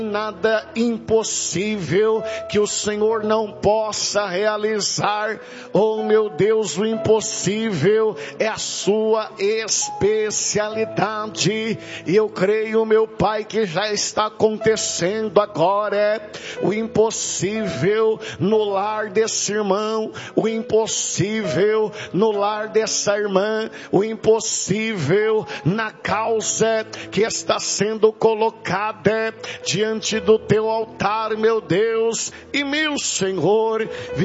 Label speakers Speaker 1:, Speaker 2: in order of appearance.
Speaker 1: nada impossível que o Senhor não possa realizar. Oh meu Deus, o impossível é a sua especialidade, e eu creio, meu Pai, que já está acontecendo agora. O impossível no lar desse irmão, o impossível no lar dessa irmã, o impossível na causa que está sendo colocada diante do teu altar, meu Deus e meu Senhor.